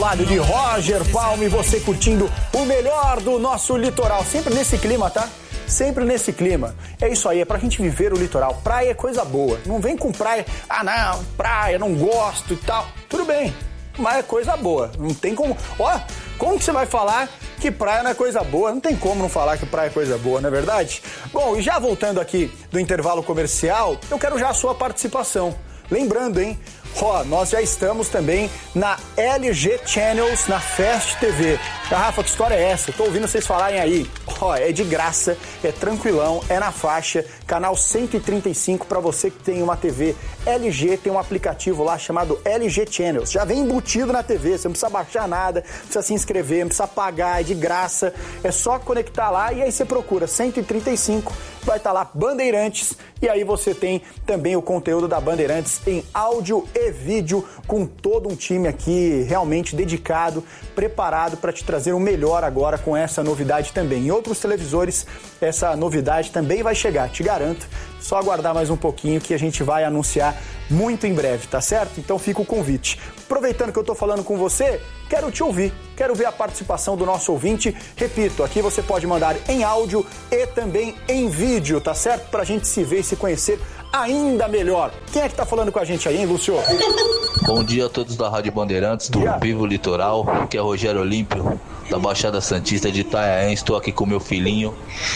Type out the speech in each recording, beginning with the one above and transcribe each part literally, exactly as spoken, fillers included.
Lado de Roger Palma e você curtindo o melhor do nosso litoral. Sempre nesse clima, tá? Sempre nesse clima. É isso aí, é pra gente viver o litoral. Praia é coisa boa. Não vem com praia, ah não, praia, não gosto e tal. Tudo bem, mas é coisa boa. Não tem como... Ó, como que você vai falar que praia não é coisa boa? Não tem como não falar que praia é coisa boa, não é verdade? Bom, e já voltando aqui do intervalo comercial, eu quero já a sua participação. Lembrando, hein? Ó, nós já estamos também na L G Channels, na Fast T V. Rafa, que história é essa? Tô ouvindo vocês falarem aí. Ó, é de graça, é tranquilão, é na faixa, canal cento e trinta e cinco para você que tem uma T V L G, tem um aplicativo lá chamado L G Channels. Já vem embutido na T V, você não precisa baixar nada, não precisa se inscrever, não precisa pagar, é de graça. É só conectar lá e aí você procura cento e trinta e cinco, vai estar lá Bandeirantes e aí você tem também o conteúdo da Bandeirantes em áudio e vídeo com todo um time aqui realmente dedicado, preparado para te trazer o melhor agora com essa novidade também. Em outros televisores, essa novidade também vai chegar, te garanto. Só aguardar mais um pouquinho que a gente vai anunciar muito em breve, tá certo? Então fica o convite. Aproveitando que eu tô falando com você, quero te ouvir, quero ver a participação do nosso ouvinte. Repito, aqui você pode mandar em áudio e também em vídeo, tá certo? Pra gente se ver e se conhecer ainda melhor. Quem é que tá falando com a gente aí, hein, Lúcio? Bom dia a todos da Rádio Bandeirantes, do yeah. Vivo Litoral, que é Rogério Olímpio, da Baixada Santista de Itanhaém. Estou aqui com meu filhinho.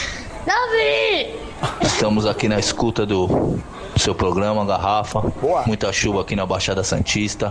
Davi! Estamos aqui na escuta do, do seu programa, Garrafa. Boa. Muita chuva aqui na Baixada Santista.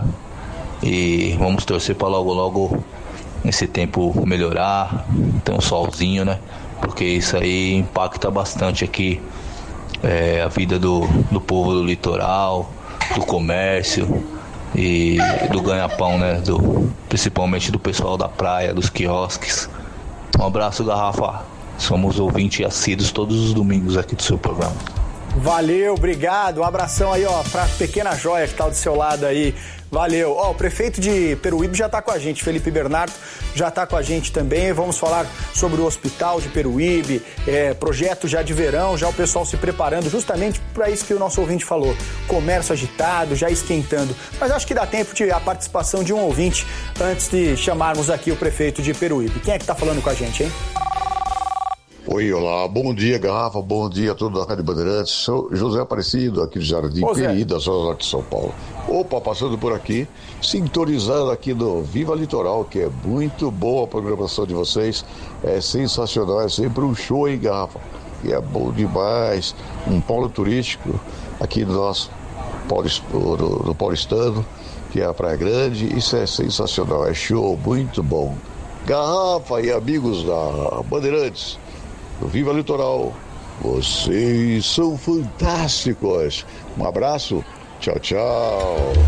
E vamos torcer para logo, logo esse tempo melhorar. Tem um solzinho, né? Porque isso aí impacta bastante aqui é, a vida do, do povo do litoral, do comércio e do ganha-pão, né? Do, principalmente do pessoal da praia, dos quiosques. Um abraço, Garrafa. Somos ouvintes assíduos todos os domingos aqui do seu programa. Valeu, obrigado. Um abração aí, ó, pra pequena joia que tá do seu lado aí. Valeu. Ó, o prefeito de Peruíbe já tá com a gente, Felipe Bernardo, já tá com a gente também. Vamos falar sobre o hospital de Peruíbe, é, projeto já de verão, já o pessoal se preparando justamente para isso que o nosso ouvinte falou. Comércio agitado, já esquentando. Mas acho que dá tempo de a participação de um ouvinte antes de chamarmos aqui o prefeito de Peruíbe. Quem é que tá falando com a gente, hein? Oi, olá, bom dia, Garrafa, bom dia a todos da Rádio Bandeirantes. Sou José Aparecido, aqui do Jardim Peri, da Zona Norte de São Paulo. Opa, passando por aqui, sintonizando aqui no Viva Litoral, que é muito boa a programação de vocês, é sensacional, é sempre um show, hein, Garrafa? E é bom demais, um polo turístico aqui do nosso do, do paulistano, que é a Praia Grande, isso é sensacional, é show, muito bom. Garrafa e amigos da Bandeirantes, do Viva Litoral, vocês são fantásticos. Um abraço, tchau, tchau.